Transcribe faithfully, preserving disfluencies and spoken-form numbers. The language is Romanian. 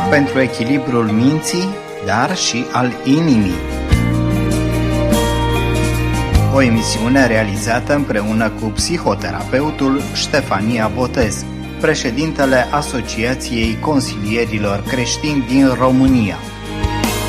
pentru echilibrul minții, dar și al inimii. O emisiune realizată împreună cu psihoterapeutul Ștefania Botez, președintele Asociației Consilierilor Creștini din România.